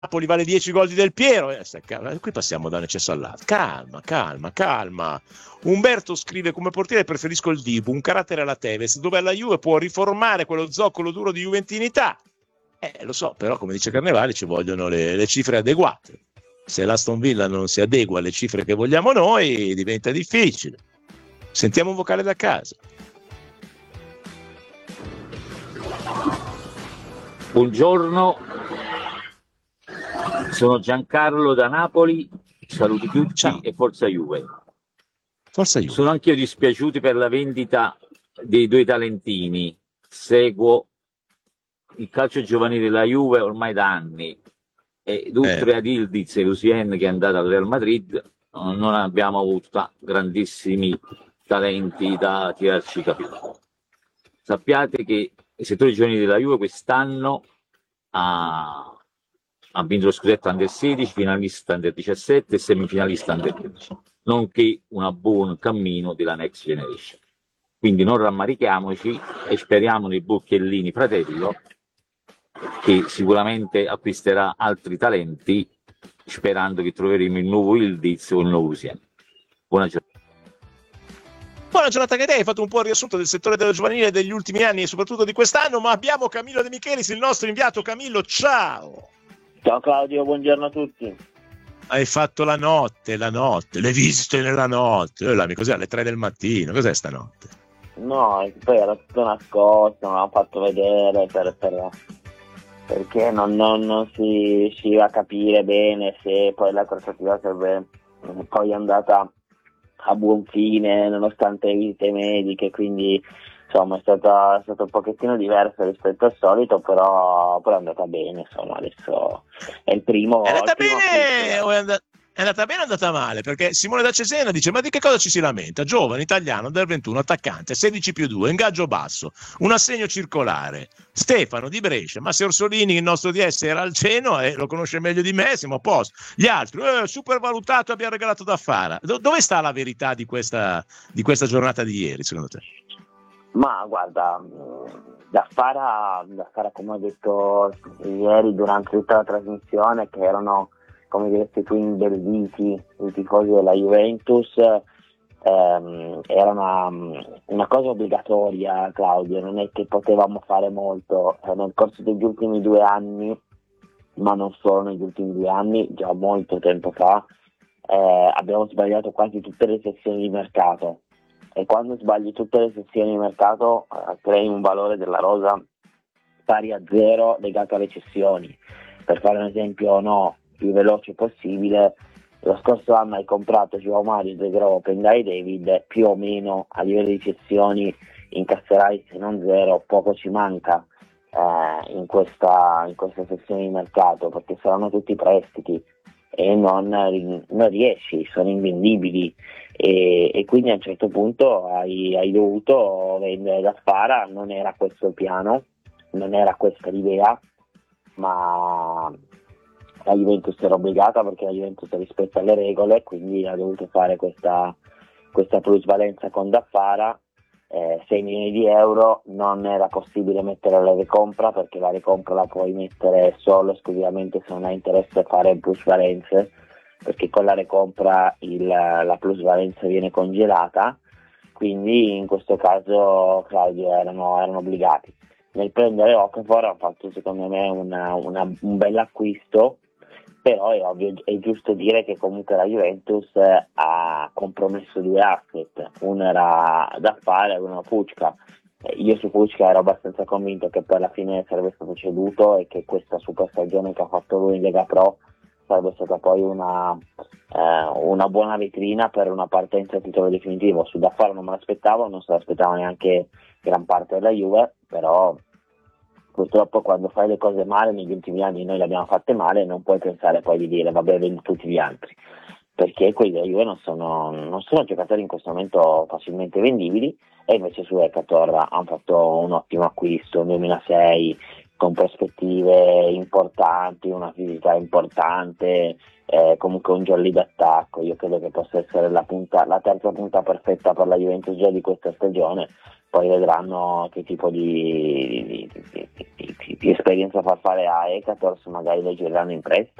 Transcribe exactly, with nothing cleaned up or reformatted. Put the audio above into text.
Napoli vale dieci gol di Del Piero, eh, qui passiamo da un eccesso all'altro. Calma, calma, calma. Umberto scrive: come portiere preferisco il Dibu, un carattere alla Tevez, dove alla Juve può riformare quello zoccolo duro di juventinità. Eh, lo so, però come dice Carnevali ci vogliono le, le cifre adeguate. Se l'Aston Villa non si adegua alle cifre che vogliamo noi, diventa difficile. Sentiamo un vocale da casa. Buongiorno, sono Giancarlo da Napoli, saluti tutti. Ciao. E forza Juve. Forza Juve. Sono anch'io dispiaciuti per la vendita dei due talentini, seguo il calcio giovanile della Juve ormai da anni ed oltre eh. ad Ildiz e Lucien che è andato al Real Madrid non abbiamo avuto grandissimi talenti da tirarci i capelli. Sappiate che il settore giovanile della Juve quest'anno ha, ha vinto lo scudetto under sedici, finalista under diciassette e semifinalista under tredici, nonché un buon cammino della Next Generation. Quindi non rammarichiamoci e speriamo nei Bocchellini fratello, che sicuramente acquisterà altri talenti, sperando che troveremo il nuovo Ildiz o il nuovo Lucien. Buona giornata. Buona giornata anche te, hai fatto un po' il riassunto del settore del giovanile degli ultimi anni e soprattutto di quest'anno, ma abbiamo Camillo De Michelis, il nostro inviato. Camillo, ciao! Ciao Claudio, buongiorno a tutti. Hai fatto la notte, la notte, le visite nella notte, eh, là, cos'è, alle tre del mattino, cos'è stanotte? No, poi era tutto nascosto, non l'ho fatto vedere per, per, perché non, non, non si riusciva a capire bene se poi la trattativa sarebbe poi andata a buon fine nonostante le visite mediche, quindi insomma è stata, è stato un pochettino diverso rispetto al solito, però, però è andata bene, insomma adesso è il primo. È andata il primo bene o è andata, è andata bene o è andata male? Perché Simone da Cesena dice: ma di che cosa ci si lamenta? Giovane, italiano, under ventuno, attaccante, sedici più due, ingaggio basso, un assegno circolare. Stefano di Brescia, ma se Orsolini, il nostro D S, era al Genoa e lo conosce meglio di me, siamo a posto. Gli altri, eh, supervalutato, abbiamo regalato da Fara. Do- dove sta la verità di questa, di questa giornata di ieri, secondo te? Ma guarda, da Fara, da Fara come ho detto ieri durante tutta la trasmissione, che erano, come diresti tu, imbelliti i tifosi della Juventus, ehm, era una, una cosa obbligatoria, Claudio, non è che potevamo fare molto. Eh, nel corso degli ultimi due anni, ma non solo negli ultimi due anni, già molto tempo fa, eh, abbiamo sbagliato quasi tutte le sessioni di mercato. E quando sbagli tutte le sessioni di mercato eh, crei un valore della rosa pari a zero legato alle cessioni. Per fare un esempio no, più veloce possibile, lo scorso anno hai comprato Joao Mario, De Gro, Pendai David, più o meno a livello di cessioni incasserai se non zero, poco ci manca eh, in questa in questa sessione di mercato, perché saranno tutti prestiti e non, non riesci, sono invendibili e, e quindi a un certo punto hai, hai dovuto vendere da Fara. Non era questo il piano, non era questa l'idea, ma la Juventus era obbligata perché la Juventus rispetta le regole, quindi ha dovuto fare questa, questa plusvalenza con da Fara. Eh, sei milioni di euro non era possibile mettere la recompra, perché la recompra la puoi mettere solo esclusivamente se non hai interesse a fare plusvalenze, perché con la recompra il, la plusvalenza viene congelata, quindi in questo caso Claudio erano, erano obbligati. Nel prendere Okafor hanno fatto secondo me una, una, un bel acquisto, però è ovvio, è giusto dire che comunque la Juventus ha compromesso due asset, uno era da fare e uno era Pucca. Io su Pucca ero abbastanza convinto che poi alla fine sarebbe stato ceduto e che questa super stagione che ha fatto lui in Lega Pro sarebbe stata poi una, eh, una buona vetrina per una partenza a titolo definitivo. Su da fare non me l'aspettavo, non se l'aspettava neanche gran parte della Juve, però purtroppo quando fai le cose male, negli ultimi anni noi le abbiamo fatte male, non puoi pensare poi di dire vabbè vendi tutti gli altri, perché quelli della Juve non sono, non sono giocatori in questo momento facilmente vendibili, e invece su Ekator hanno fatto un ottimo acquisto, un duemilasei con prospettive importanti, una fisicità importante, eh, comunque un jolly d'attacco. Io credo che possa essere la, punta, la terza punta perfetta per la Juventus già di questa stagione. Poi vedranno che tipo di, di, di, di, di, di esperienza fa fare a Ecators, magari lo gireranno in prestito.